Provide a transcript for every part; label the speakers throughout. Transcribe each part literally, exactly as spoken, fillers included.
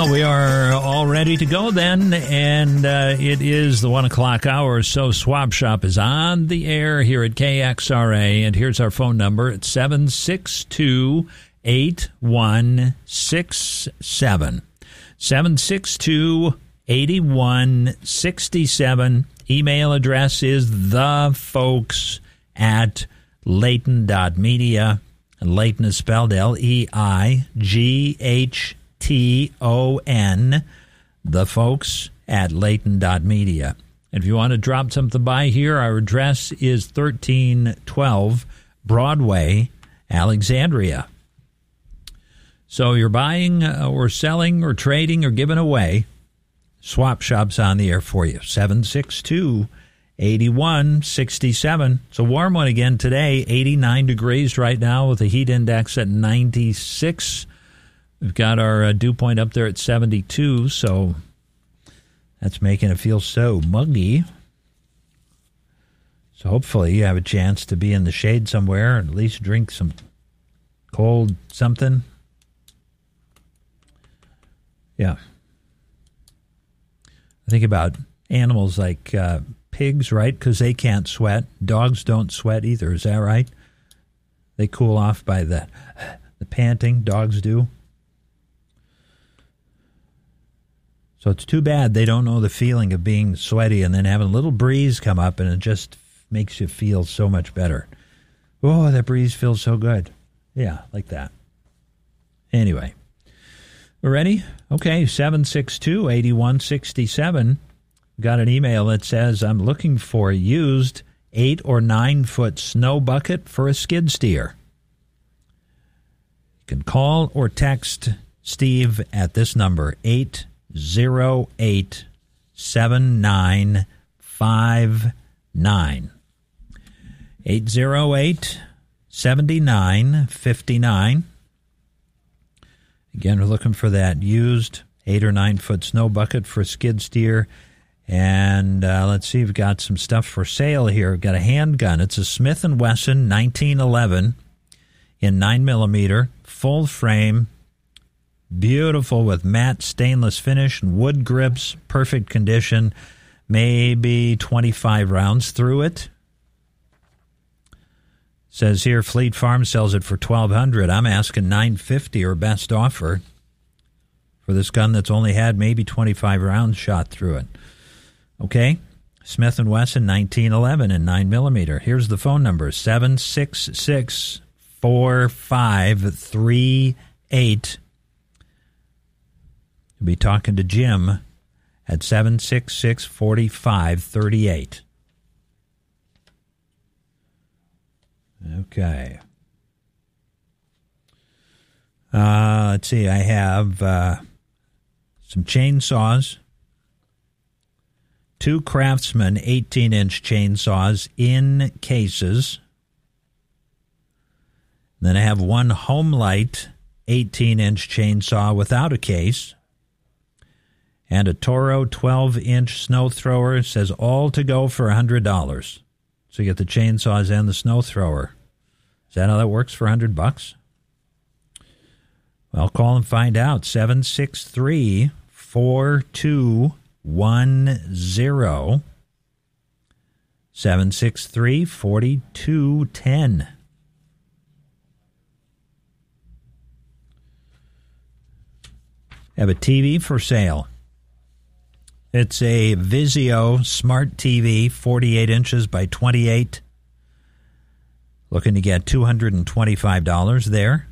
Speaker 1: Well, we are all ready to go then, and uh, it is the one o'clock hour, so Swap Shop is on the air here at K X R A, and here's our phone number. It's seven six two, eight one six seven. seven six two, eight one six seven. Email address is thefolks at Leighton dot media. And Leighton is spelled L E I G H T O N, the folks at Leighton dot media. And if you want to drop something by here, our address is thirteen twelve Broadway, Alexandria. So you're buying uh, or selling or trading or giving away, Swap Shop's on the air for you. seven six two, eight one six seven. It's a warm one again today, eighty-nine degrees right now with the heat index at ninety-six. We've got our uh, dew point up there at seventy-two, so that's making it feel so muggy. So hopefully you have a chance to be in the shade somewhere and at least drink some cold something. Yeah. I think about animals like uh, pigs, right? Because they can't sweat. Dogs don't sweat either. Is that right? They cool off by the the panting. Dogs do. So it's too bad they don't know the feeling of being sweaty and then having a little breeze come up and it just makes you feel so much better. Oh, that breeze feels so good. Yeah, like that. Anyway, we're ready? Okay, seven six two, eight one six seven. Got an email that says, I'm looking for a used eight or nine foot snow bucket for a skid steer. You can call or text Steve at this number, eight zero eight, seven nine five nine. eight zero eight, seven nine five nine. Again, we're looking for that used eight or nine foot snow bucket for a skid steer. And uh, let's see, we've got some stuff for sale here. We've got a handgun. It's a Smith and Wesson nineteen eleven in nine millimeter, full frame, beautiful with matte stainless finish and wood grips, perfect condition, maybe twenty-five rounds through it. Says here, Fleet Farm sells it for twelve hundred dollars. I'm asking nine hundred fifty dollars or best offer for this gun that's only had maybe twenty-five rounds shot through it. Okay, Smith and Wesson nineteen eleven in nine millimeter. Here's the phone number, seven six six, four five three eight. You'll be talking to Jim at seven six six, four five three eight. Okay. Uh, let's see, I have uh, some chainsaws. Two Craftsman eighteen-inch chainsaws in cases. Then I have one Homelite eighteen-inch chainsaw without a case. And a Toro twelve-inch snow thrower. Says all to go for one hundred dollars. So you get the chainsaws and the snow thrower. Is that how that works for one hundred bucks? Well, call and find out. seven six three, four two one zero. seven six three, four two one zero. Have a T V for sale. It's a Vizio Smart T V, forty-eight inches by twenty-eight. Looking to get two hundred twenty-five dollars there.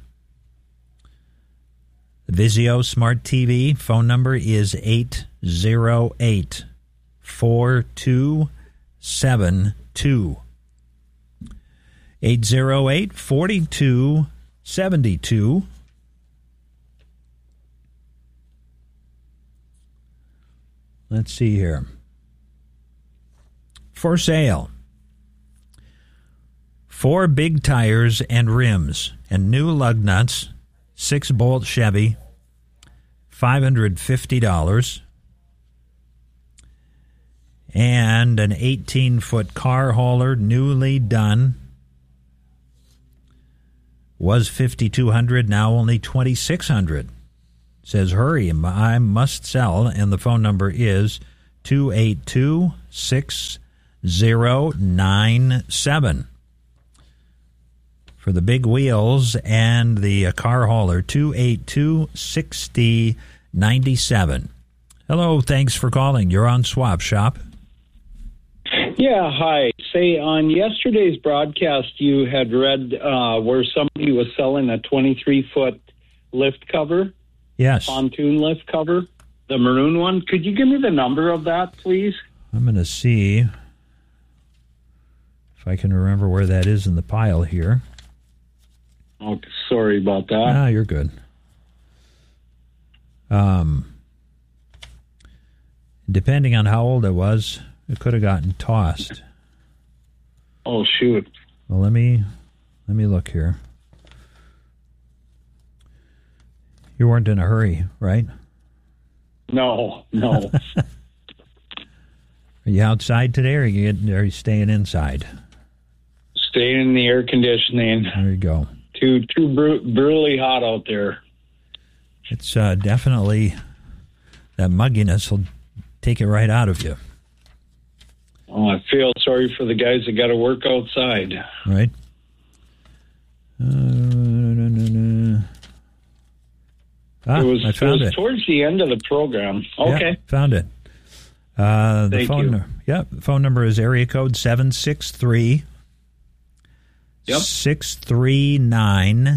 Speaker 1: The Vizio Smart T V phone number is eight zero eight, four two seven two. eight zero eight, four two seven two. Let's see here. For sale. Four big tires and rims and new lug nuts, six-bolt Chevy, five hundred fifty dollars. And an eighteen-foot car hauler, newly done. Was fifty-two hundred dollars, now only twenty-six hundred dollars. says, hurry, I must sell, and the phone number is two eight two, six zero nine seven. For the big wheels and the uh, car hauler, two eight two, six zero nine seven. Hello, thanks for calling. You're on Swap Shop.
Speaker 2: Yeah, hi. Say, on yesterday's broadcast, you had read uh, where somebody was selling a twenty-three foot lift cover.
Speaker 1: Yes.
Speaker 2: Pontoon lift cover, the maroon one. Could you give me the number of that, please?
Speaker 1: I'm going to see if I can remember where that is in the pile here.
Speaker 2: Oh, sorry about that.
Speaker 1: Ah, you're good. Um, depending on how old it was, it could have gotten tossed.
Speaker 2: Oh, shoot.
Speaker 1: Well, let me let me look here. You weren't in a hurry, right?
Speaker 2: No, no.
Speaker 1: Are you outside today, or are you, getting, are you staying inside?
Speaker 2: Staying in the air conditioning.
Speaker 1: There you go.
Speaker 2: Too too bru- brutally hot out there.
Speaker 1: It's uh, definitely, that mugginess will take it right out of you.
Speaker 2: Oh, I feel sorry for the guys that got to work outside.
Speaker 1: Right. Uh, no, no, no, no. Ah,
Speaker 2: it was,
Speaker 1: I found
Speaker 2: it was
Speaker 1: it.
Speaker 2: towards the end of the program. Okay.
Speaker 1: Yeah, found it. Uh, the
Speaker 2: Thank
Speaker 1: phone,
Speaker 2: you.
Speaker 1: Yeah, the phone number is area code seven six three,
Speaker 2: Yep.
Speaker 1: six three nine,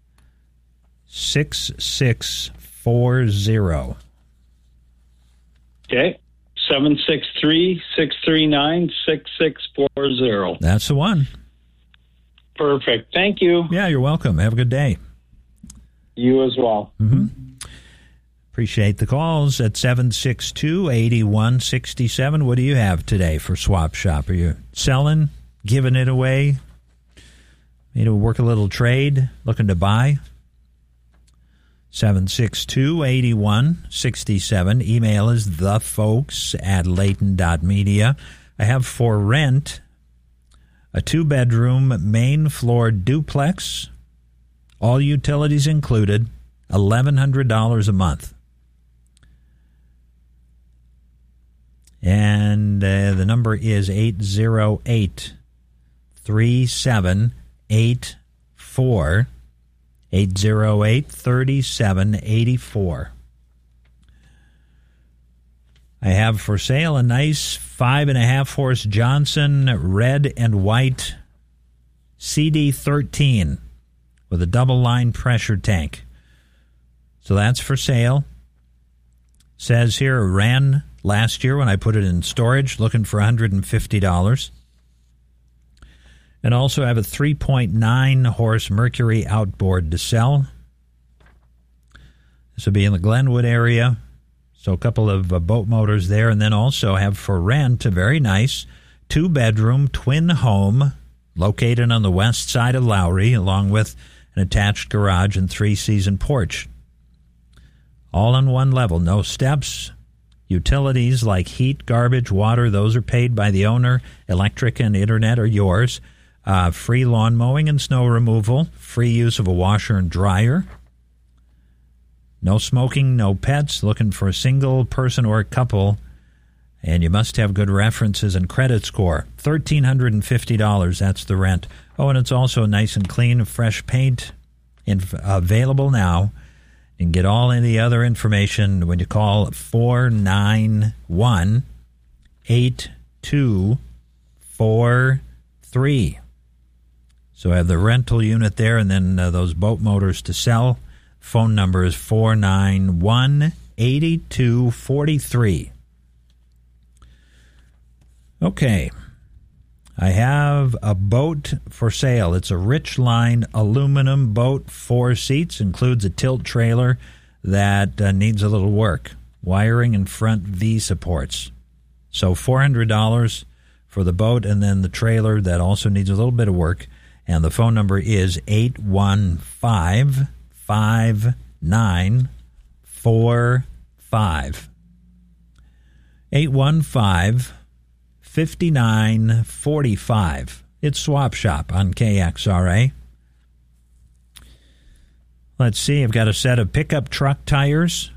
Speaker 1: six six four zero.
Speaker 2: Okay. seven six three, six three nine, six six four zero.
Speaker 1: That's the one.
Speaker 2: Perfect. Thank you.
Speaker 1: Yeah, you're welcome. Have a good day.
Speaker 2: You as well.
Speaker 1: Mm-hmm. Appreciate the calls at seven six two, eight one six seven. What do you have today for Swap Shop? Are you selling, giving it away? You know, work a little trade, looking to buy? seven six two, eight one six seven. Email is thefolks at layton dot media. I have for rent a two-bedroom main floor duplex, all utilities included, eleven hundred dollars a month. And uh, the number is eight zero eight, three seven eight four. eight zero eight, three seven eight four. I have for sale a nice five and a half horse Johnson red and white C D thirteen with a double line pressure tank. So that's for sale. Says here, it ran last year when I put it in storage, looking for one hundred fifty dollars. And also have a three point nine horse Mercury outboard to sell. This will be in the Glenwood area. So a couple of uh, boat motors there. And then also have for rent a very nice two-bedroom twin home located on the west side of Lowry, along with an attached garage and three-season porch. All on one level, no steps. Utilities like heat, garbage, water, those are paid by the owner. Electric and internet are yours. Uh, free lawn mowing and snow removal. Free use of a washer and dryer. No smoking, no pets. Looking for a single person or a couple. And you must have good references and credit score. one thousand three hundred fifty dollars, that's the rent. Oh, and it's also nice and clean, fresh paint in, available now. And get all any other information when you call four nine one, eight two four three. So I have the rental unit there, and then uh, those boat motors to sell. Phone number is four nine one, eight two four three. Okay. I have a boat for sale. It's a Rich Line aluminum boat, four seats, includes a tilt trailer that uh, needs a little work, wiring and front V supports. So four hundred dollars for the boat, and then the trailer that also needs a little bit of work. And the phone number is eight one five, five nine four five. eight one five, five nine four five. It's Swap Shop on K X R A. Let's see. I've got a set of pickup truck tires.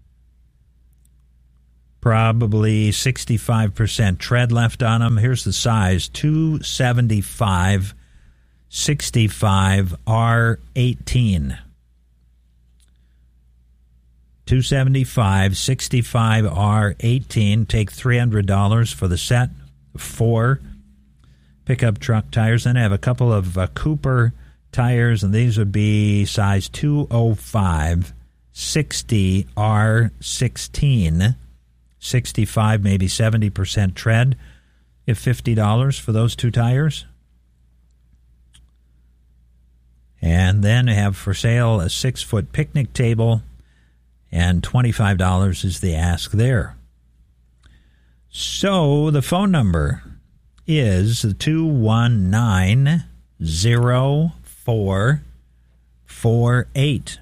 Speaker 1: Probably sixty-five percent tread left on them. Here's the size, two seventy-five, sixty-five, R eighteen. two seventy-five, sixty-five, R eighteen. Take three hundred dollars for the set. Four pickup truck tires. Then I have a couple of uh, Cooper tires, and these would be size two oh five, sixty, R sixteen. sixty-five, maybe seventy percent tread. If fifty dollars for those two tires. And then I have for sale a six-foot picnic table, and twenty-five dollars is the ask there. So the phone number is two one nine, zero four four eight.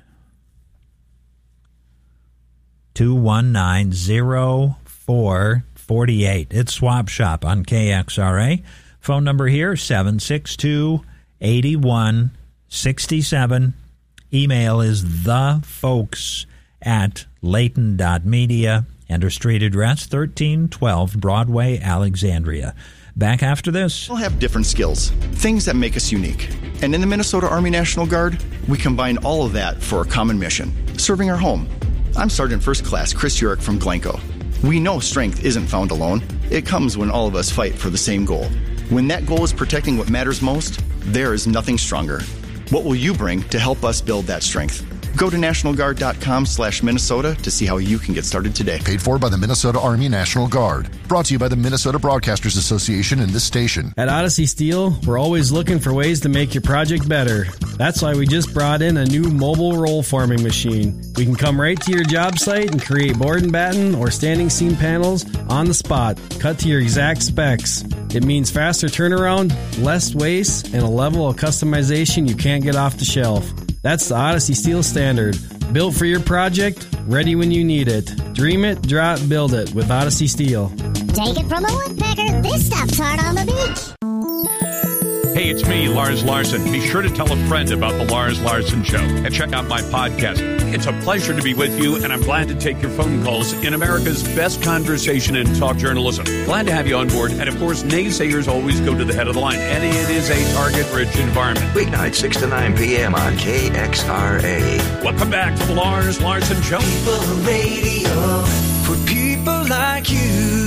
Speaker 1: two one nine, zero four four eight. It's Swap Shop on K X R A. Phone number here, seven six two, eight one six seven. Email is thefolks at layton dot media. And our street address, thirteen twelve Broadway, Alexandria. Back after this.
Speaker 3: We all have different skills, things that make us unique. And in the Minnesota Army National Guard, we combine all of that for a common mission, serving our home. I'm Sergeant First Class Chris Urich from Glencoe. We know strength isn't found alone. It comes when all of us fight for the same goal. When that goal is protecting what matters most, there is nothing stronger. What will you bring to help us build that strength? Go to national guard dot com slash Minnesota to see how you can get started today.
Speaker 4: Paid for by the Minnesota Army National Guard. Brought to you by the Minnesota Broadcasters Association and this station.
Speaker 5: At Odyssey Steel, we're always looking for ways to make your project better. That's why we just brought in a new mobile roll forming machine. We can come right to your job site and create board and batten or standing seam panels on the spot, cut to your exact specs. It means faster turnaround, less waste, and a level of customization you can't get off the shelf. That's the Odyssey Steel Standard. Built for your project, ready when you need it. Dream it, draw it, build it with Odyssey Steel.
Speaker 6: Take it from a woodpecker, this stuff's hard on the beach.
Speaker 7: Hey, it's me, Lars Larson. Be sure to tell a friend about the Lars Larson Show and check out my podcast. It's a pleasure to be with you, and I'm glad to take your phone calls in America's best conversation and talk journalism. Glad to have you on board. And, of course, naysayers always go to the head of the line, and it is a target-rich environment.
Speaker 8: Weeknight, six to nine p.m. on K X R A.
Speaker 7: Welcome back to the Lars Larson Show.
Speaker 9: People radio for people like you.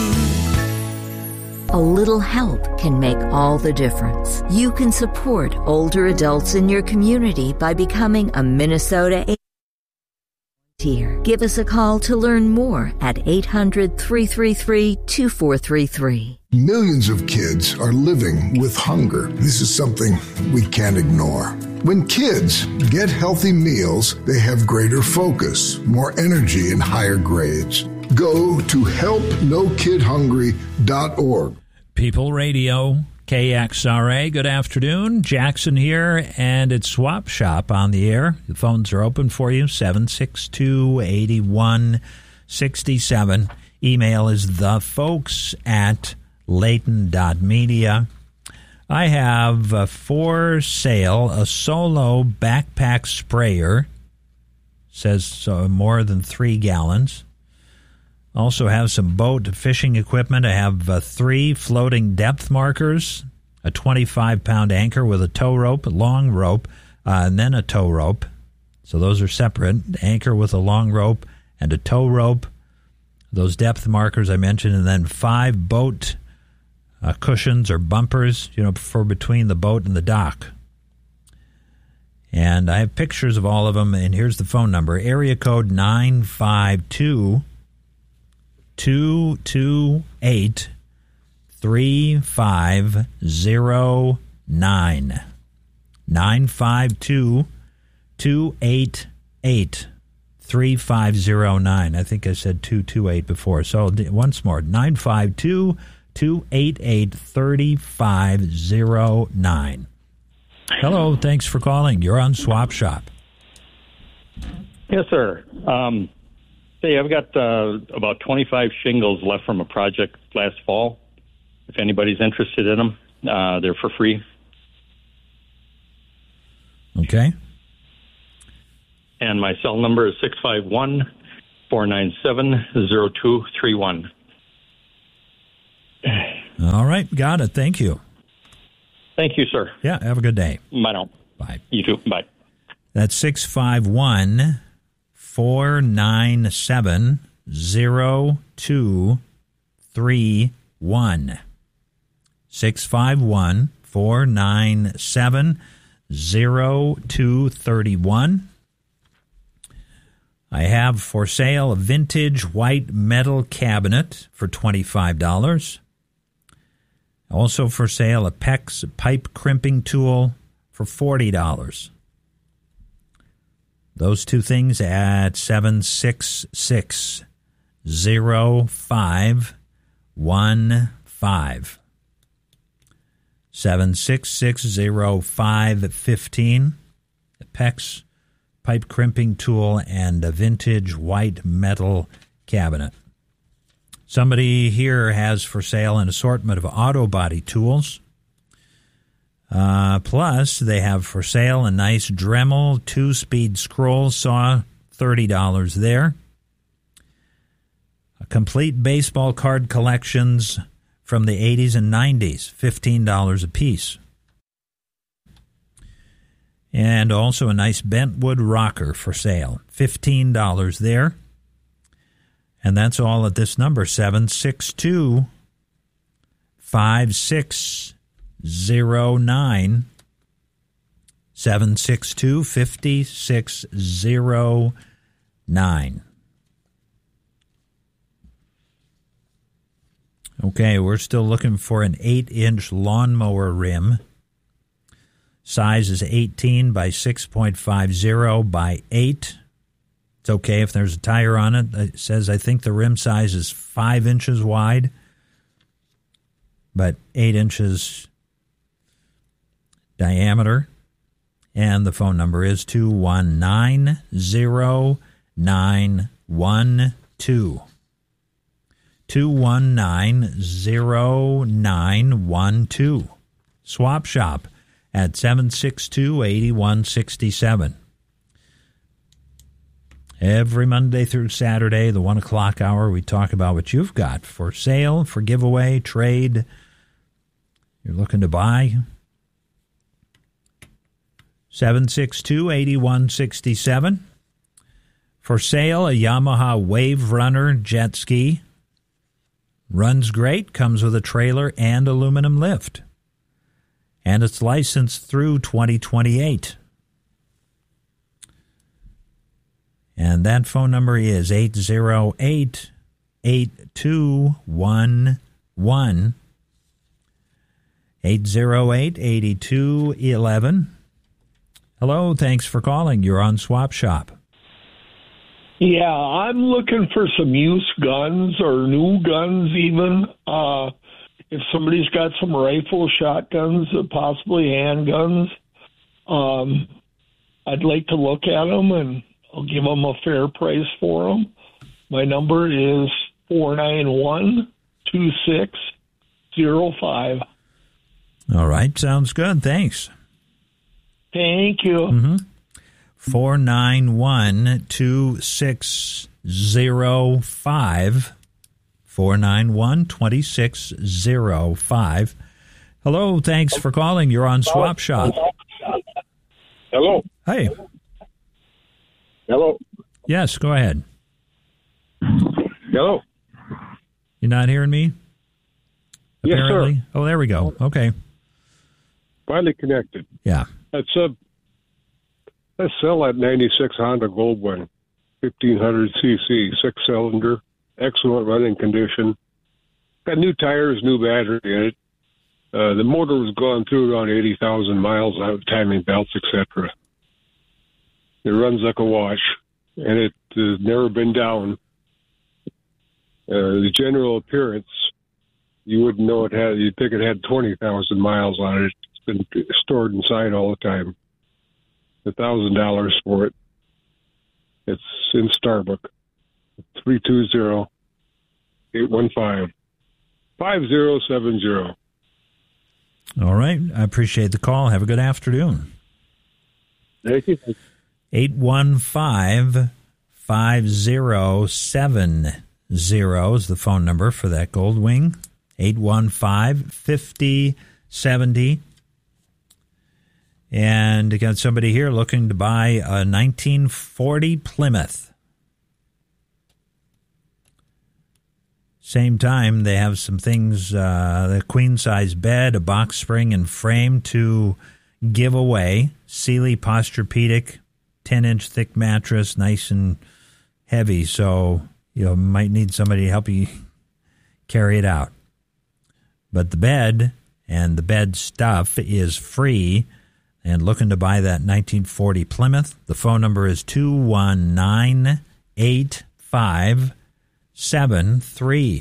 Speaker 10: A little help can make all the difference. You can support older adults in your community by becoming a Minnesota volunteer. Give us a call to learn more at eight hundred, three three three, two four three three.
Speaker 11: Millions of kids are living with hunger. This is something we can't ignore. When kids get healthy meals, they have greater focus, more energy, and higher grades. Go to help no kid hungry dot org.
Speaker 1: People Radio, K X R A. Good afternoon. Jackson here, and it's Swap Shop on the air. The phones are open for you, seven six two, eight one six seven. Email is thefolks at layton dot media. I have uh, for sale a Solo backpack sprayer. Says uh, more than three gallons. Also have some boat fishing equipment. I have uh, three floating depth markers, a twenty-five pound anchor with a tow rope, a long rope, uh, and then a tow rope. So those are separate. Anchor with a long rope and a tow rope. Those depth markers I mentioned, and then five boat uh, cushions or bumpers, you know, for between the boat and the dock. And I have pictures of all of them, and here's the phone number. Area code nine five two, two two eight, three five zero nine. nine five two, two eight eight, three five zero nine. I think I said two two eight before. So once more, nine five two, two eight eight, three five zero nine. Hello, thanks for calling. You're on Swap Shop.
Speaker 12: Yes, sir. Um, hey, I've got uh, about twenty-five shingles left from a project last fall. If anybody's interested in them, uh, they're for free.
Speaker 1: Okay.
Speaker 12: and my cell number is six five one, four nine seven, zero two three one.
Speaker 1: All right, got it. Thank you.
Speaker 12: Thank you, sir.
Speaker 1: Yeah, have a good day.
Speaker 12: Bye now.
Speaker 1: Bye.
Speaker 12: You too. Bye.
Speaker 1: That's six five one, four nine seven, zero two three one. six five one, four nine seven, zero two three one. I have for sale a vintage white metal cabinet for twenty-five dollars. Also for sale a PEX pipe crimping tool for forty dollars. Those two things at seven six six, zero five one five. seven six six, zero five one five. A PEX pipe crimping tool and a vintage white metal cabinet. Somebody here has for sale an assortment of auto body tools. Uh, plus, they have for sale a nice Dremel two-speed scroll saw, thirty dollars there. A complete baseball card collections from the eighties and nineties, fifteen dollars a piece. And also a nice bentwood rocker for sale, fifteen dollars there. And that's all at this number, seven six two, five six zero nine, seven six two, five six zero nine. Okay, we're still looking for an eight-inch lawnmower rim. Size is eighteen by six point five zero by eight. It's okay if there's a tire on it. It says, I think the rim size is five inches wide, but eight inches diameter. And the phone number is two one nine, zero nine one two. two one nine, zero nine one two. Swap Shop at seven six two, eight one six seven. Every Monday through Saturday, the one o'clock hour, we talk about what you've got for sale, for giveaway, trade, you're looking to buy. seven six two, eight one six seven. For sale, a Yamaha Wave Runner jet ski. Runs great, comes with a trailer and aluminum lift. And it's licensed through twenty twenty-eight. And that phone number is eight zero eight, eight two one one. eight zero eight, eight two one one. Hello, thanks for calling. You're on Swap Shop.
Speaker 13: Yeah, I'm looking for some used guns or new guns even. Uh, if somebody's got some rifle, shotguns, uh, possibly handguns, um, I'd like to look at them and I'll give them a fair price for them. My number is four nine one, two six zero five.
Speaker 1: All right, sounds good. Thanks.
Speaker 13: Thank you.
Speaker 1: Mm-hmm. four nine one, two six zero five. four nine one, two six zero five. Hello, thanks for calling. You're on Swap Shop.
Speaker 14: Hello.
Speaker 1: Hey.
Speaker 14: Hello.
Speaker 1: Yes, go ahead.
Speaker 14: Hello.
Speaker 1: You're not hearing me? Apparently?
Speaker 14: Yes, sir.
Speaker 1: Oh, there we go. Okay.
Speaker 14: Finally connected.
Speaker 1: Yeah.
Speaker 14: That's a, let's sell that ninety-six Honda Goldwing, fifteen hundred c c, six-cylinder, excellent running condition. Got new tires, new battery in it. Uh, the motor was going through around eighty thousand miles out of timing belts, et cetera. It runs like a watch, and it has never been down. Uh, the general appearance, you wouldn't know it had, you'd think it had twenty thousand miles on it. It's been stored inside all the time. one thousand dollars for it. It's in Starbuck. three two zero, eight one five, five zero seven zero.
Speaker 1: All right. I appreciate the call. Have a good afternoon.
Speaker 14: Thank you.
Speaker 1: eight one five, five zero seven zero is the phone number for that Goldwing. eight one five, five zero seven zero. And you got somebody here looking to buy a nineteen forty Plymouth. Same time, they have some things, uh, the queen-size bed, a box spring and frame to give away. Sealy Posturepedic, ten-inch thick mattress, nice and heavy, so you know, might need somebody to help you carry it out. But the bed and the bed stuff is free. And looking to buy that nineteen forty Plymouth, the phone number is two one nine, eight five seven three.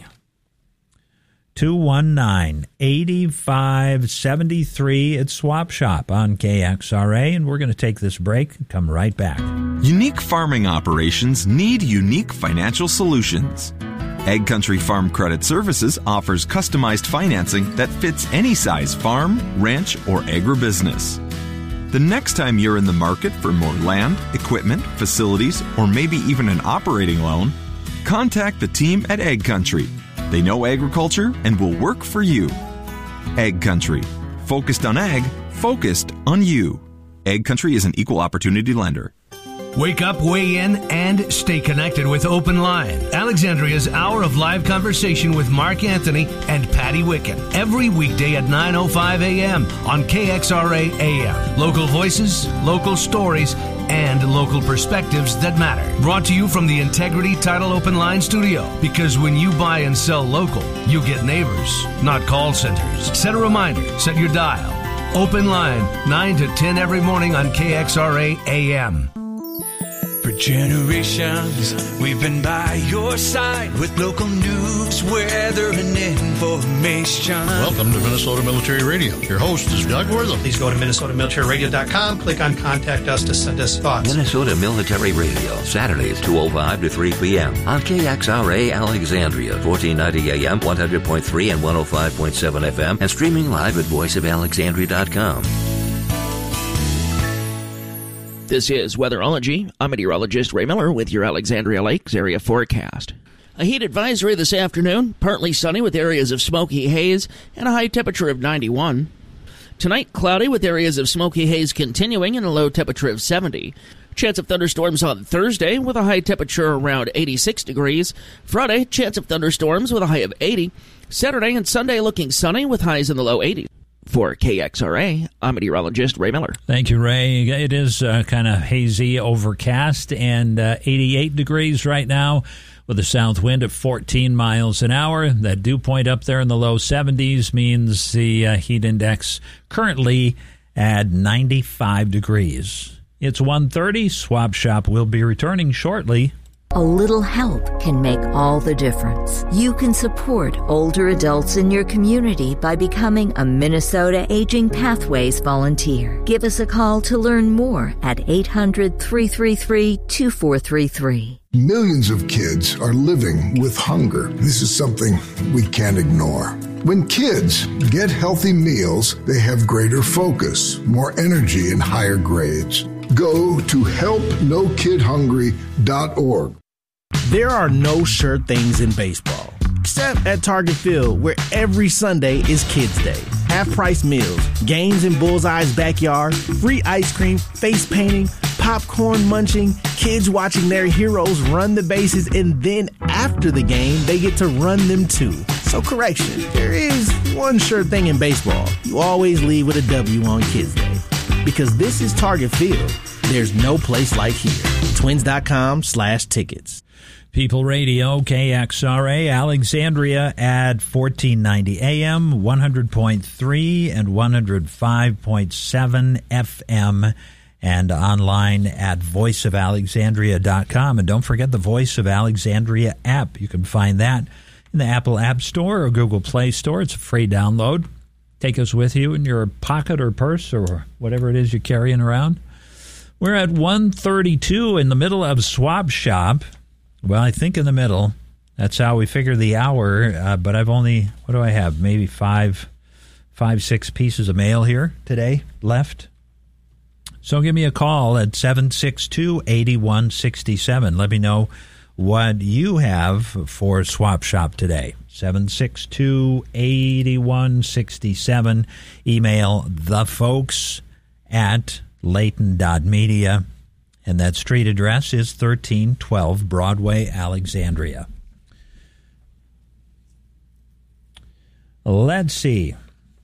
Speaker 1: two one nine, eight five seven three. It's Swap Shop on K X R A, and we're going to take this break and come right back.
Speaker 15: Unique farming operations need unique financial solutions. Ag Country Farm Credit Services offers customized financing that fits any size farm, ranch, or agribusiness. The next time you're in the market for more land, equipment, facilities, or maybe even an operating loan, contact the team at Ag Country. They know agriculture and will work for you. Ag Country. Focused on ag, focused on you. Ag Country is an equal opportunity lender.
Speaker 16: Wake up, weigh in, and stay connected with Open Line, Alexandria's hour of live conversation with Mark Anthony and Patty Wicken. Every weekday at nine oh five a.m. on K X R A A M. Local voices, local stories, and local perspectives that matter. Brought to you from the Integrity Title Open Line studio. Because when you buy and sell local, you get neighbors, not call centers. Set a reminder, set your dial. Open Line, nine to ten every morning on K X R A A M.
Speaker 9: For generations, we've been by your side with local news, weather, and information.
Speaker 17: Welcome to Minnesota Military Radio. Your host is Doug Wortham.
Speaker 18: Please go to Minnesota Military Radio dot com, click on Contact Us to send us thoughts.
Speaker 8: Minnesota Military Radio, Saturdays, two oh five to three p.m. on K X R A Alexandria, fourteen ninety A M, one hundred point three and one oh five point seven F M, and streaming live at voice of alexandria dot com.
Speaker 19: This is Weatherology. I'm meteorologist Ray Miller with your Alexandria Lakes area forecast. A heat advisory this afternoon, partly sunny with areas of smoky haze and a high temperature of ninety-one. Tonight, cloudy with areas of smoky haze continuing and a low temperature of seventy. Chance of thunderstorms on Thursday with a high temperature around eighty-six degrees. Friday, chance of thunderstorms with a high of eighty. Saturday and Sunday looking sunny with highs in the low eighties. For K X R A, I'm meteorologist Ray Miller.
Speaker 1: Thank you, Ray. It is uh, kind of hazy, overcast, and uh, eighty-eight degrees right now with a south wind at fourteen miles an hour. That dew point up there in the low seventies means the uh, heat index currently at ninety-five degrees. It's one thirty. Swap Shop will be returning shortly.
Speaker 10: A little help can make all the difference. You can support older adults in your community by becoming a Minnesota Aging Pathways volunteer. Give us a call to learn more at eight hundred, three three three, two four three three.
Speaker 11: Millions of kids are living with hunger. This is something we can't ignore. When kids get healthy meals, they have greater focus, more energy, and higher grades. Go to help no kid hungry dot org.
Speaker 20: There are no sure things in baseball, except at Target Field, where every Sunday is Kids Day. Half-price meals, games in Bullseye's backyard, free ice cream, face painting, popcorn munching, kids watching their heroes run the bases, and then after the game, they get to run them too. So correction, there is one sure thing in baseball. You always leave with a W on Kids Day. Because this is Target Field. There's no place like here. Twins.com slash tickets.
Speaker 1: People Radio, K X R A, Alexandria at fourteen ninety A M, one hundred point three and one oh five point seven F M, and online at voice of alexandria dot com. And don't forget the Voice of Alexandria app. You can find that in the Apple App Store or Google Play Store. It's a free download. Take us with you in your pocket or purse or whatever it is you're carrying around. We're at one thirty-two in the middle of Swap Shop. Well, I think in the middle. That's how we figure the hour. Uh, but I've only, what do I have? Maybe five, five, six pieces of mail here today left. So give me a call at seven six two, eight one six seven. Let me know what you have for Swap Shop today. seven six two, eight one six seven. Email thefolks at layton dot media. And that street address is thirteen twelve Broadway, Alexandria. Let's see.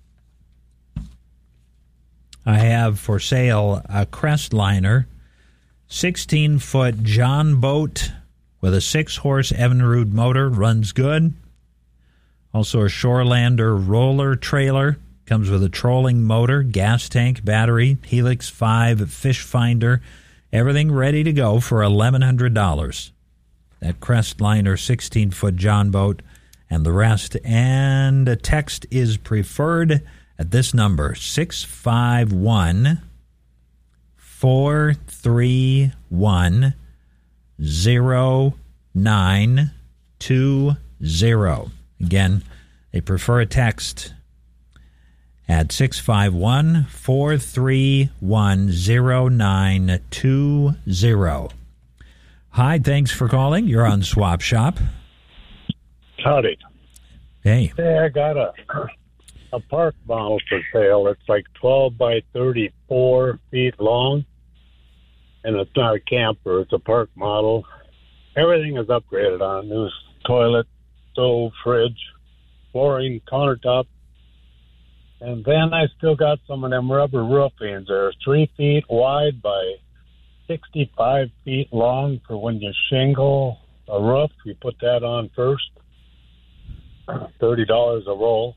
Speaker 1: I have for sale a Crestliner, sixteen-foot John boat with a six-horse Evinrude motor, runs good. Also a Shorelander roller trailer, comes with a trolling motor, gas tank, battery, Helix five fish finder, everything ready to go for eleven hundred dollars. That Crestliner sixteen-foot John boat and the rest. And a text is preferred at this number, six five one, four three one, zero nine two zero. Again, they prefer a text at six five one, four three one, zero nine two zero. Hi, thanks for calling. You're on Swap Shop.
Speaker 21: Howdy.
Speaker 1: Hey.
Speaker 21: Hey, I got a a park model for sale. It's like twelve by thirty-four feet long, and it's not a camper. It's a park model. Everything is upgraded on it. New toilet, stove, fridge, flooring, countertop. And then I still got some of them rubber roofings. They're three feet wide by sixty-five feet long for when you shingle a roof. You put that on first. thirty dollars a roll.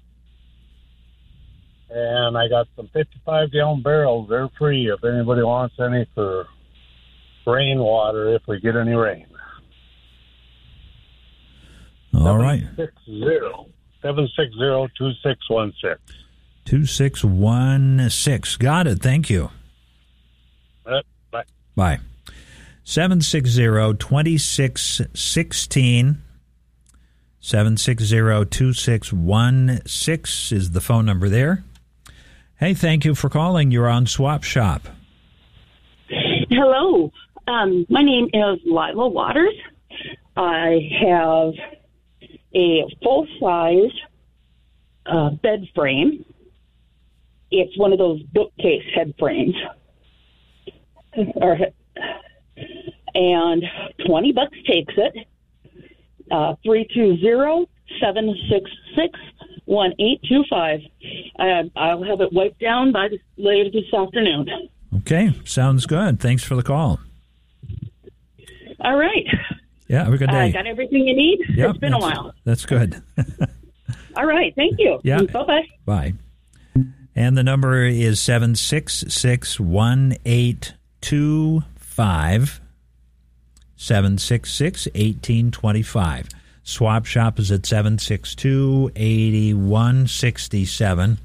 Speaker 21: And I got some fifty-five gallon barrels. They're free if anybody wants any for rainwater if we get any rain.
Speaker 1: All right.
Speaker 21: seven six zero, two six one six.
Speaker 1: two six one six. Got it. Thank you.
Speaker 21: Uh, bye.
Speaker 1: Bye. seven six zero, two six one six. seven six zero, two six one six is the phone number there. Hey, thank you for calling. You're on Swap Shop.
Speaker 22: Hello. Um, my name is Lila Waters. I have a full-size uh, bed frame. It's one of those bookcase head frames. Or, and twenty bucks takes it. Uh, three two zero, seven six six, one eight two five. Uh, I'll have it wiped down by this, later this afternoon.
Speaker 1: Okay, sounds good. Thanks for the call.
Speaker 22: All right.
Speaker 1: Yeah, have a good day.
Speaker 22: Uh, got everything you need?
Speaker 1: Yep,
Speaker 22: It's been a while.
Speaker 1: That's good.
Speaker 22: All right, thank you.
Speaker 1: Yeah.
Speaker 22: Bye-bye.
Speaker 1: Bye. And the number is seven six six, one eight two five. seven six six, one eight two five. Swap Shop is at seven six two, eight one six seven.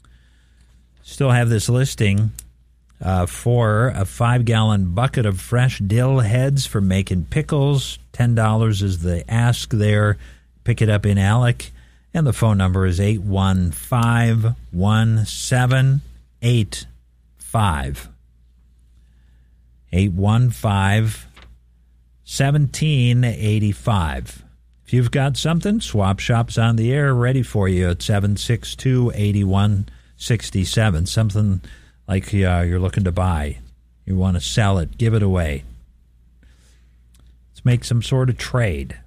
Speaker 1: Still have this listing uh, for a five-gallon bucket of fresh dill heads for making pickles. ten dollars is the ask there. Pick it up in Alec. And the phone number is eight one five, one seven eight five. eight one five, seventeen eighty-five. If you've got something, Swap Shop's on the air, ready for you at seven six two, eight one six seven. Something like uh, you're looking to buy. You want to sell it, give it away. Let's make some sort of trade.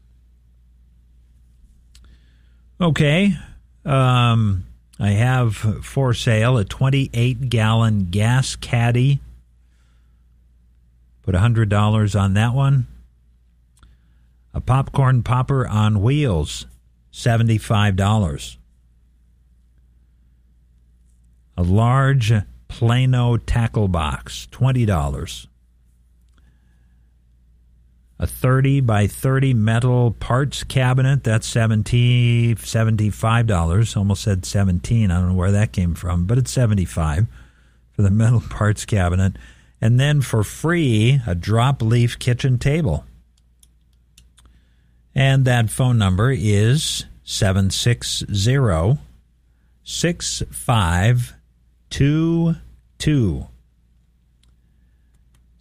Speaker 1: Okay. Um, I have for sale a twenty-eight gallon gas caddy. Put one hundred dollars on that one. A popcorn popper on wheels, seventy-five dollars. A large Plano tackle box, twenty dollars. A thirty by thirty metal parts cabinet, that's seventy dollars, seventy-five dollars. Almost said seventeen. I don't know where that came from, but it's seventy-five dollars for the metal parts cabinet. And then for free, a drop leaf kitchen table. And that phone number is seven six zero, six five two two.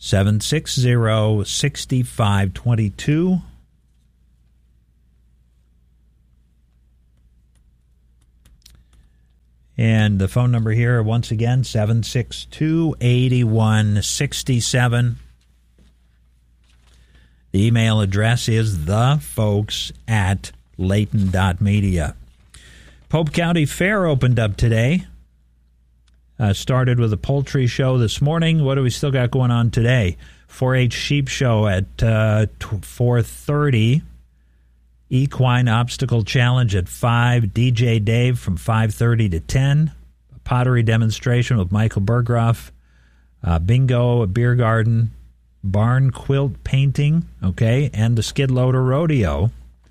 Speaker 1: seven six zero, six five two two. And the phone number here, once again, seven six two, eight one six seven. The email address is thefolks at layton dot media. Pope County Fair opened up today. Uh, started with a poultry show this morning. What do we still got going on today? four H Sheep Show at uh, four thirty. Equine Obstacle Challenge at five. D J Dave from five thirty to ten. A pottery demonstration with Michael Berggroff. Uh, bingo, a beer garden. Barn quilt painting, okay, and the skid loader rodeo.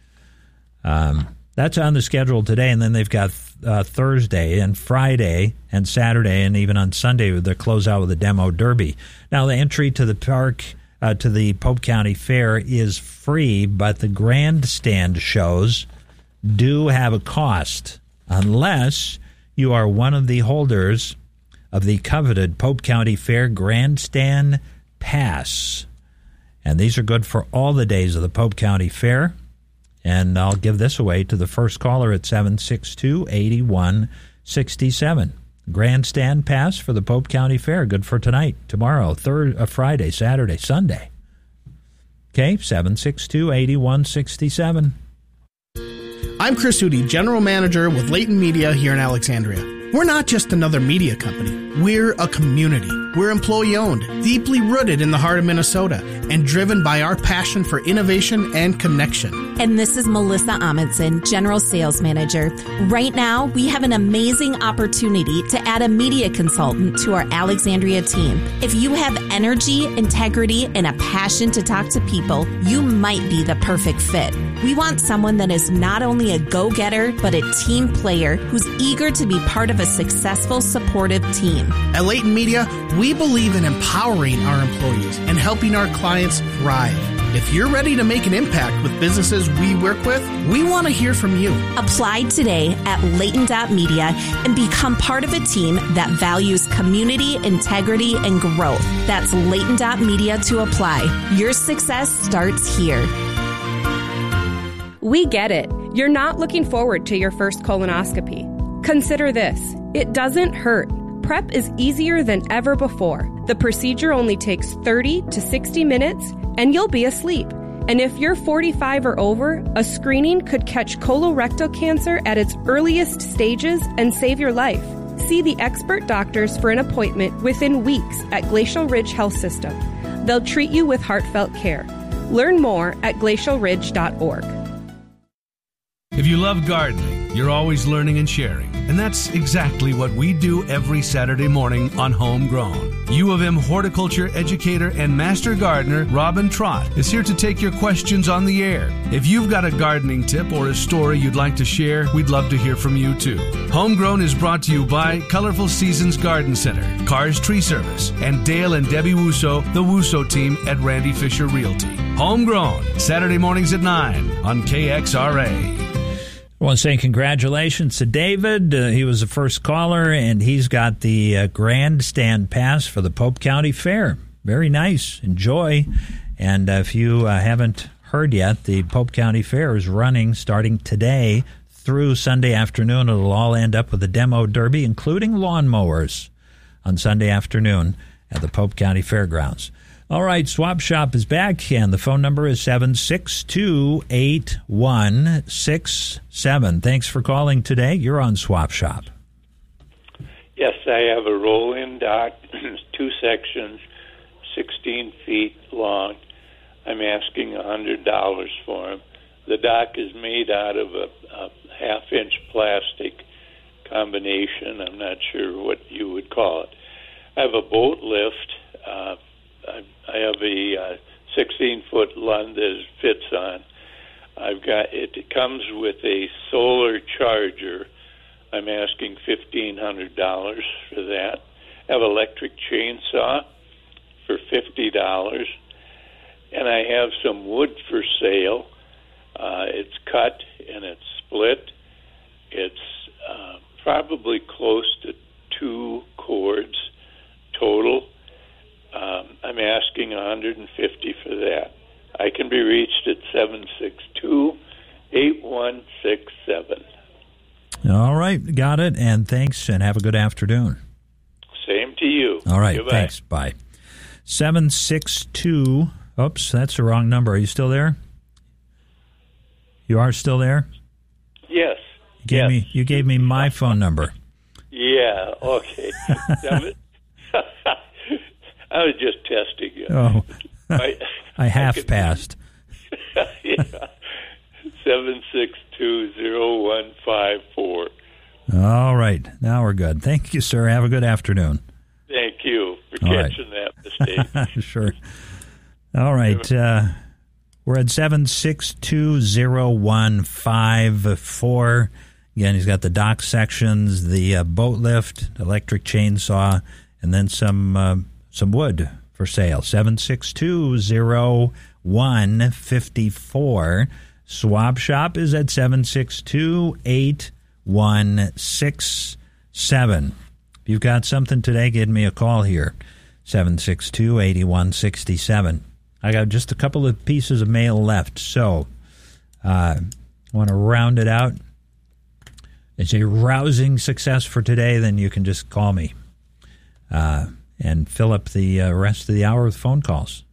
Speaker 1: Um, that's on the schedule today, and then they've got uh, Thursday and Friday and Saturday, and even on Sunday they close out with a demo derby. Now, the entry to the park, uh, to the Pope County Fair, is free, but the grandstand shows do have a cost, unless you are one of the holders of the coveted Pope County Fair Grandstand Pass. And these are good for all the days of the Pope County Fair. And I'll give this away to the first caller at seven six two, eight one six seven. Grandstand Pass for the Pope County Fair. Good for tonight, tomorrow, third, uh, Friday, Saturday, Sunday. Okay, seven six two, eight one six seven.
Speaker 2: I'm Chris Hootie, General Manager with Layton Media here in Alexandria. We're not just another media company. We're a community. We're employee-owned, deeply rooted in the heart of Minnesota, and driven by our passion for innovation and connection.
Speaker 3: And this is Melissa Amundsen, General Sales Manager. Right now, we have an amazing opportunity to add a media consultant to our Alexandria team. If you have energy, integrity, and a passion to talk to people, you might be the perfect fit. We want someone that is not only a go-getter, but a team player who's eager to be part of a successful, supportive team.
Speaker 2: At Layton Media, we believe in empowering our employees and helping our clients thrive. If you're ready to make an impact with businesses we work with, we want to hear from you.
Speaker 3: Apply today at layton dot media and become part of a team that values community, integrity, and growth. That's layton dot media to apply. Your success starts here.
Speaker 23: We get it. You're not looking forward to your first colonoscopy. Consider this. It doesn't hurt. Prep is easier than ever before. The procedure only takes thirty to sixty minutes, and you'll be asleep. And if you're forty-five or over, a screening could catch colorectal cancer at its earliest stages and save your life. See the expert doctors for an appointment within weeks at Glacial Ridge Health System. They'll treat you with heartfelt care. Learn more at glacial ridge dot org.
Speaker 16: If you love gardening, you're always learning and sharing. And that's exactly what we do every Saturday morning on Homegrown. U of M horticulture educator and master gardener Robin Trott is here to take your questions on the air. If you've got a gardening tip or a story you'd like to share, we'd love to hear from you too. Homegrown is brought to you by Colorful Seasons Garden Center, Cars Tree Service, and Dale and Debbie Wusso, the Wusso team at Randy Fisher Realty. Homegrown, Saturday mornings at nine on K X R A.
Speaker 1: I want to say congratulations to David. Uh, he was the first caller, and he's got the uh, grandstand pass for the Pope County Fair. Very nice. Enjoy. And uh, if you uh, haven't heard yet, the Pope County Fair is running starting today through Sunday afternoon. It'll all end up with a demo derby, including lawnmowers, on Sunday afternoon at the Pope County Fairgrounds. All right, Swap Shop is back, and the phone number is seven six two, eight one six seven. Thanks for calling today. You're on Swap Shop.
Speaker 24: Yes, I have a roll-in dock, two sections, sixteen feet long. I'm asking one hundred dollars for them. The dock is made out of a, a half-inch plastic combination. I'm not sure what you would call it. I have a boat lift. Uh, I, I have a uh, sixteen-foot Lund that it fits on. I've got it, it comes with a solar charger. I'm asking fifteen hundred dollars for that. I have an electric chainsaw for fifty dollars. And I have some wood for sale. Uh, it's cut and it's split. It's uh, probably close to two cords total. Um, I'm asking one six seven.
Speaker 1: All right, got it. And thanks, and have a good afternoon.
Speaker 24: Same to you.
Speaker 1: All right,
Speaker 24: Goodbye.
Speaker 1: thanks. Bye. seven six two. Oops, that's the wrong number. Are you still there? You are still there?
Speaker 24: Yes.
Speaker 1: You gave
Speaker 24: yes.
Speaker 1: me you gave me my phone number.
Speaker 24: Yeah, okay. Seven, I was just testing you.
Speaker 1: Oh,
Speaker 24: I,
Speaker 1: I half
Speaker 24: I could,
Speaker 1: passed.
Speaker 24: Yeah. seven six two zero one five four.
Speaker 1: All right, now we're good. Thank you, sir. Have a good afternoon.
Speaker 24: Thank you for
Speaker 1: All
Speaker 24: catching
Speaker 1: right.
Speaker 24: that mistake.
Speaker 1: Sure. All right. Uh, we're at seven six two zero one five four. Again, he's got the dock sections, the uh, boat lift, electric chainsaw, and then some uh, some wood for sale. seven six two zero one five four. Swab Shop is at seven six two eight one six seven. If you've got something today, give me a call here. seven six two eight one six seven. I got just a couple of pieces of mail left, so uh, I want to round it out. It's a rousing success for today, then you can just call me uh, and fill up the uh, rest of the hour with phone calls.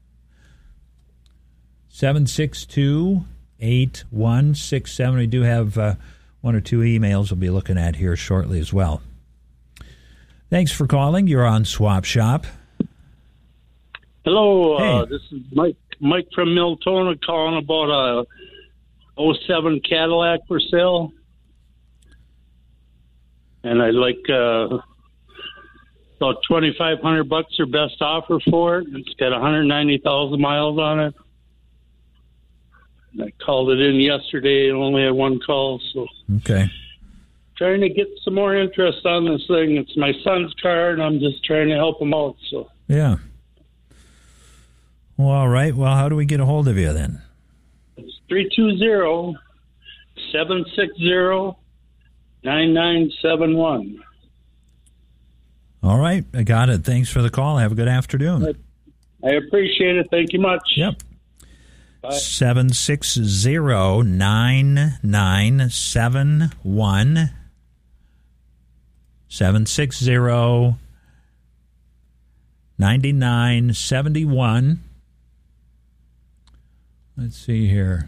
Speaker 1: seven six two eight one six seven. We do have uh, one or two emails we'll be looking at here shortly as well. Thanks for calling. You're on Swap Shop.
Speaker 4: Hello,
Speaker 1: Hey.
Speaker 4: uh, this is Mike Mike from Miltona calling about a oh seven Cadillac for sale. And I'd like uh, about twenty-five hundred bucks or best offer for it. It's got one hundred ninety thousand miles on it. I called it in yesterday and only had one call, so
Speaker 1: Okay.
Speaker 4: trying to get some more interest on this thing. It's my son's car, and I'm just trying to help him out. So
Speaker 1: Yeah. Well, all right. Well, how do we get a hold of you then?
Speaker 4: it's three two zero, seven six zero, nine nine seven one.
Speaker 1: All right. I got it. Thanks for the call. Have a good afternoon.
Speaker 4: I appreciate it. Thank you much.
Speaker 1: Yep.
Speaker 4: Bye.
Speaker 1: seven six zero nine nine seven one. seven six zero nine nine seven one. Let's see here.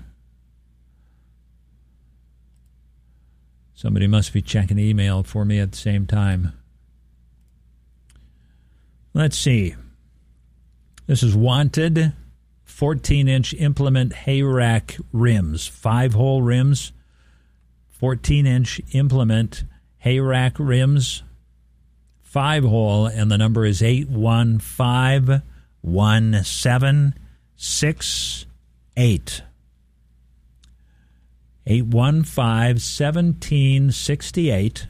Speaker 1: Somebody must be checking email for me at the same time. Let's see. This is wanted fourteen-inch implement hay rack rims, five-hole rims, fourteen-inch implement hay rack rims, five-hole, and the number is eight one five one seven six eight. eight one five one seven six eight.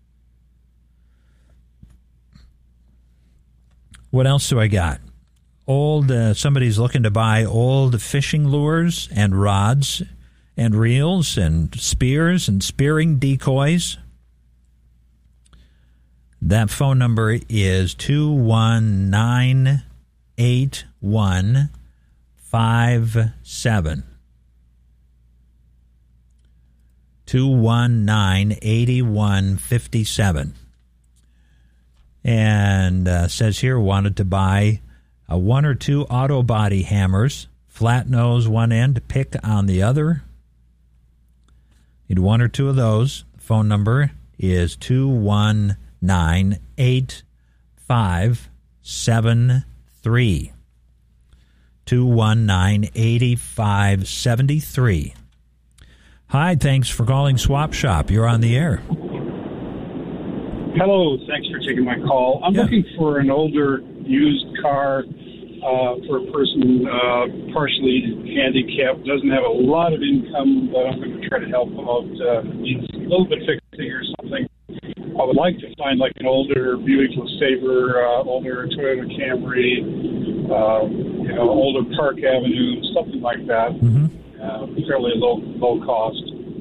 Speaker 1: What else do I got? Old, uh, somebody's looking to buy old fishing lures and rods and reels and spears and spearing decoys. That phone number is two one nine eight one five seven. two one nine eight one five seven. And uh, says here, wanted to buy a one or two auto body hammers, flat nose one end, pick on the other. Need one or two of those. The phone number is two one nine eight five seven three. two one nine eight five seven three. Hi, thanks for calling Swap Shop. You're on the air.
Speaker 5: Hello, thanks for taking my call. I'm
Speaker 1: Yeah.
Speaker 5: looking for an older used car uh, for a person uh, partially handicapped, doesn't have a lot of income, but I'm going to try to help them out. Uh, needs a little bit fixing or something. I would like to find like an older Buick LeSabre, uh, older Toyota Camry, uh, you know, older Park Avenue, something like that.
Speaker 1: Mm-hmm.
Speaker 5: Uh, fairly low low cost.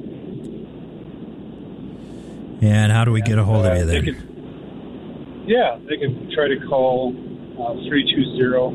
Speaker 1: And how do we get a hold of you
Speaker 5: Uh,
Speaker 1: there?
Speaker 5: they could, yeah, they can try to call uh, three two zero,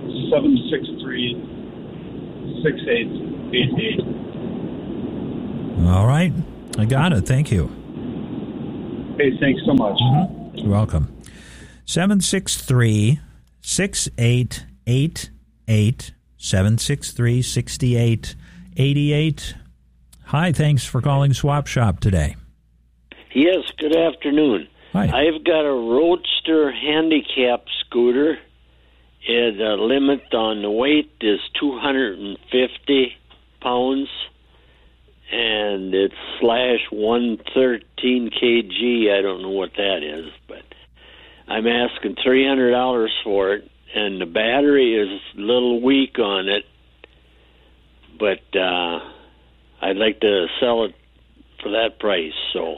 Speaker 5: seven six three, six eight eight eight.
Speaker 1: All right. I got it. Thank you.
Speaker 5: Hey, thanks so much.
Speaker 1: Mm-hmm. You're welcome. seven six three, six eight eight eight, seven six three, six eight eight eight. Hi, thanks for calling Swap Shop today.
Speaker 6: Yes, good afternoon.
Speaker 1: Hi.
Speaker 6: I've got a Roadster handicap scooter. And the limit on the weight is two hundred fifty pounds, and it's slash one thirteen kilograms. I don't know what that is, but I'm asking three hundred dollars for it, and the battery is a little weak on it, but uh, I'd like to sell it for that price. So,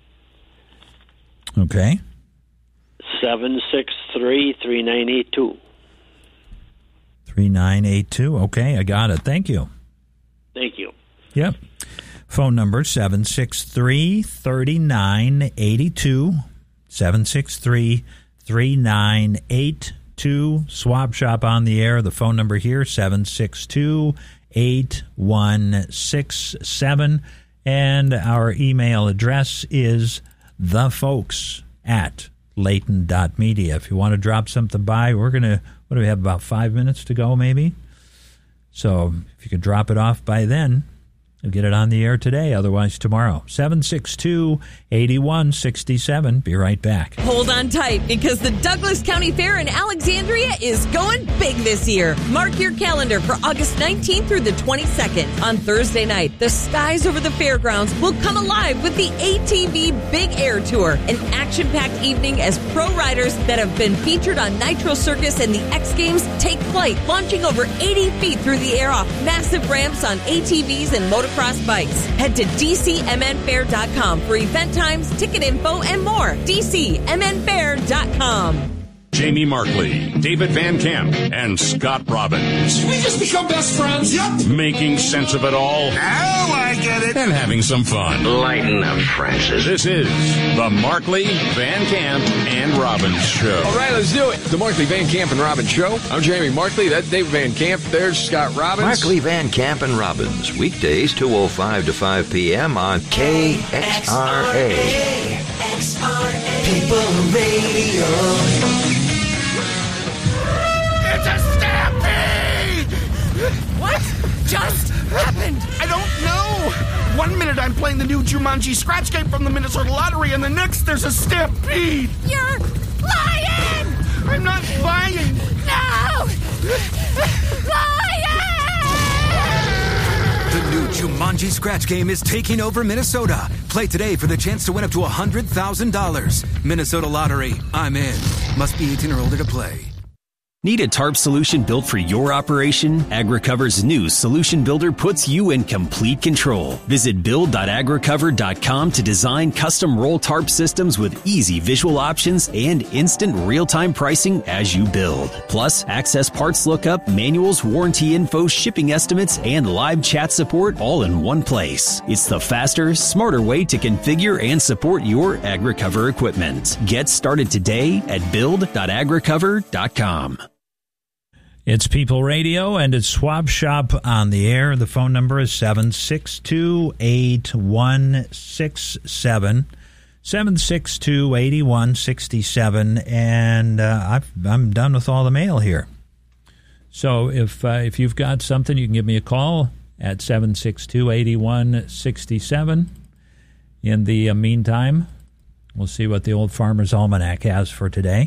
Speaker 1: okay.
Speaker 6: seven six three, three nine eight two.
Speaker 1: three nine eight two. Okay, I got it. Thank you.
Speaker 6: Thank you.
Speaker 1: Yep. Phone number seven six three, three nine eight two. seven six three, three nine eight two. Swap Shop on the air. The phone number here, seven six two, eight one six seven. And our email address is thefolks at Layton dot media. If you want to drop something by, we're going to, what do we have, about five minutes to go maybe? So if you could drop it off by then, we'll get it on the air today, otherwise tomorrow. seven six two, eight one six seven. Be right back.
Speaker 7: Hold on tight, because the Douglas County Fair in Alexandria is going big this year. Mark your calendar for August nineteenth through the twenty-second. On Thursday night, the skies over the fairgrounds will come alive with the A T V Big Air Tour, an action-packed evening as pro riders that have been featured on Nitro Circus and the X Games take flight, launching over eighty feet through the air off massive ramps on A T Vs and motocross bikes. Head to D C M N fair dot com for event times, ticket info, and more. D C M N fair dot com.
Speaker 12: Jamie Markley, David Van Camp, and Scott Robbins.
Speaker 13: Did we just become best friends? Yep.
Speaker 12: Making sense of it all.
Speaker 13: Now I get it.
Speaker 12: And having some fun.
Speaker 13: Lighten up, Francis.
Speaker 12: This is the Markley, Van Camp, and Robbins Show.
Speaker 25: All right, let's do it. The Markley, Van Camp, and Robbins Show. I'm Jamie Markley. That's David Van Camp. There's Scott Robbins.
Speaker 8: Markley, Van Camp, and Robbins. Weekdays, two oh five to five p.m. on K X R A.
Speaker 13: X R A. People Radio. It's a stampede!
Speaker 26: What just happened?
Speaker 13: I don't know. One minute I'm playing the new Jumanji Scratch Game from the Minnesota Lottery, and the next there's a stampede.
Speaker 26: You're lying!
Speaker 13: I'm not lying.
Speaker 26: No! Lying!
Speaker 27: The new Jumanji Scratch Game is taking over Minnesota. Play today for the chance to win up to one hundred thousand dollars. Minnesota Lottery. I'm in. Must be eighteen or older to play.
Speaker 28: Need a tarp solution built for your operation? AgriCover's new Solution Builder puts you in complete control. Visit build dot agricover dot com to design custom roll tarp systems with easy visual options and instant real-time pricing as you build. Plus, access parts lookup, manuals, warranty info, shipping estimates, and live chat support all in one place. It's the faster, smarter way to configure and support your AgriCover equipment. Get started today at build dot agricover dot com.
Speaker 1: It's People Radio, and it's Swap Shop on the air. The phone number is seven six two, eight one six seven. seven six two, eight one six seven. And uh, I've, I'm done with all the mail here. So if uh, if you've got something, you can give me a call at seven six two, eight one six seven. In the uh, meantime, we'll see what the Old Farmer's Almanac has for today.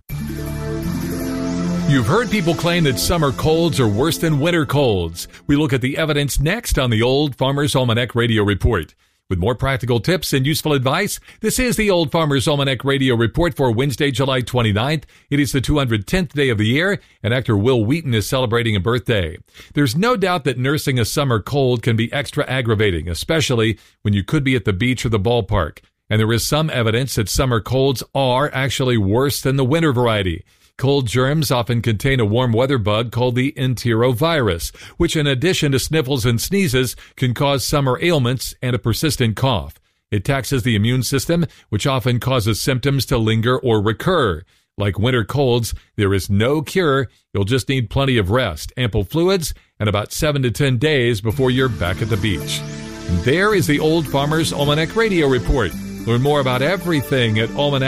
Speaker 29: You've heard people claim that summer colds are worse than winter colds. We look at the evidence next on the Old Farmer's Almanac Radio Report. With more practical tips and useful advice, this is the Old Farmer's Almanac Radio Report for Wednesday, July twenty-ninth. It is the two hundred tenth day of the year, and actor Will Wheaton is celebrating a birthday. There's no doubt that nursing a summer cold can be extra aggravating, especially when you could be at the beach or the ballpark. And there is some evidence that summer colds are actually worse than the winter variety. Cold germs often contain a warm weather bug called the enterovirus, which in addition to sniffles and sneezes can cause summer ailments and a persistent cough. It taxes the immune system, which often causes symptoms to linger or recur. Like winter colds, there is no cure. You'll just need plenty of rest, ample fluids, and about seven to ten days before you're back at the beach. And there is the Old Farmer's Almanac Radio Report. Learn more about everything at almanac